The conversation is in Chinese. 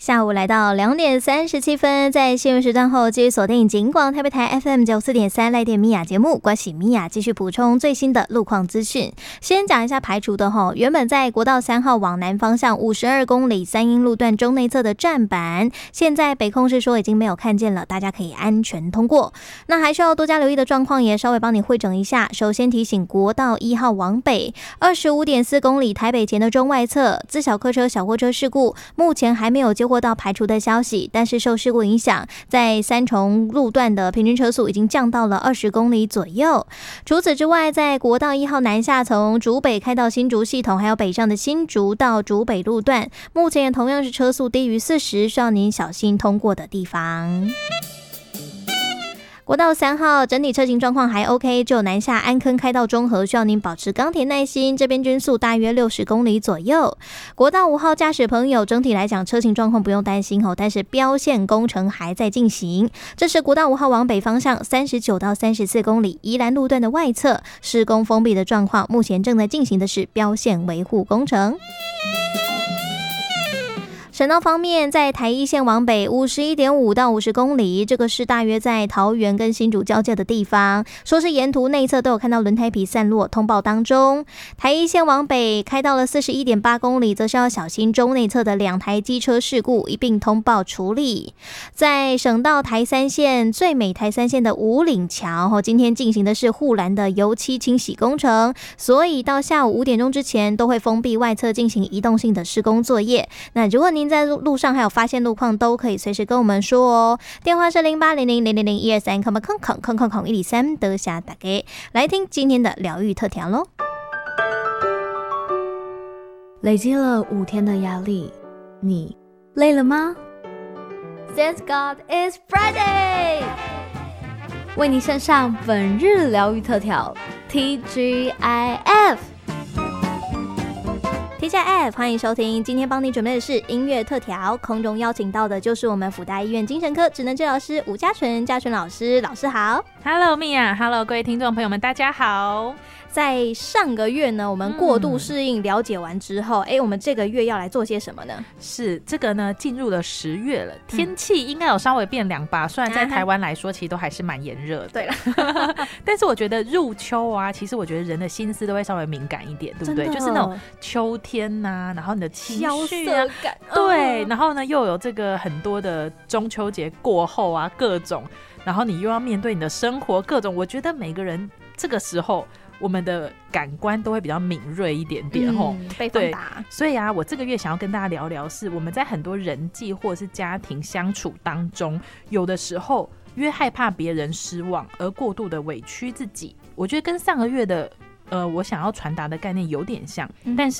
下午来到2点37分，在新闻时段后继续锁定警广台北台 FM94.3 来电米雅节目，关系米雅继续补充最新的路况资讯。先讲一下排除的原本在国道3号往南方向52公里三鶯路段中内侧的站板，现在北控是说已经没有看见了，大家可以安全通过。那还需要多加留意的状况也稍微帮你汇整一下。首先提醒国道1号往北25.4公里台北前的中外侧自小客车小货车事故，目前还没有接获到排除的消息，但是受事故影响，在三重路段的平均车速已经降到了20公里左右。除此之外，在国道1号南下从竹北开到新竹系统，还有北上的新竹到竹北路段，目前也同样是车速低于40，需要您小心通过的地方。国道3号整体车型状况还 OK， 就南下安坑开到中和，需要您保持钢铁耐心，这边均速大约60公里左右。国道5号驾驶朋友整体来讲车型状况不用担心但是标线工程还在进行。这是国道5号往北方向39到34公里宜兰路段的外侧施工封闭的状况，目前正在进行的是标线维护工程。省道方面，在台一线往北51.5到50公里，这个是大约在桃园跟新竹交界的地方，说是沿途内侧都有看到轮胎皮散落，通报当中。台一线往北开到了41.8公里，则是要小心中内侧的2台机车事故，一并通报处理。在省道台3线最美台3线的五岭桥，今天进行的是护栏的油漆清洗工程，所以到下午5点钟之前都会封闭外侧进行移动性的施工作业。那如果您在路上还有发现路况，都可以随时跟我们说哦。电话是0800000123，空103得下打给。来听今天的疗愈特调咯。 累积了5天的压力，你累了吗？ Thank God it's Friday， 为你献上本日疗愈特调 TGIF，欢迎收听。今天帮你准备的是音乐特调，空中邀请到的就是我们辅大医院精神科职能治疗师吴嘉纯老师。老师好。 Hello Mia， Hello 各位听众朋友们大家好。 在上个月呢，我们过度适应了解完之后，我们这个月要来做些什么呢？ 是这个呢，进入了10月了，天气应该有稍微变凉吧，虽然在台湾来说其实都还是蛮炎热的。 对了但是我觉得入秋啊，其实我觉得人的心思都会稍微敏感一点，对不对？就是那种秋天啊，然后你的情绪啊， 感对，然后呢又有这个很多的中秋节过后啊，各种，然后你又要面对你的生活各种，我觉得每个人这个时候我们的感官都会比较敏锐一点点被放大。 所以啊，我这个月想要跟大家聊聊，是我们在很多人际或是家庭相处当中，有的时候因为害怕别人失望而过度的委屈自己。我觉得跟上个月的我想要传达的概念有点像，但是